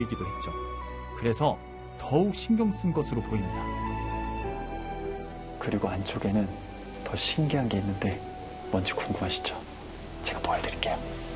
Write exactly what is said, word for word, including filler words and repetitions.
이기도 했죠. 그래서 더욱 신경 쓴 것으로 보입니다. 그리고 안쪽에는 더 신기한 게 있는데 뭔지 궁금하시죠? 제가 보여드릴게요.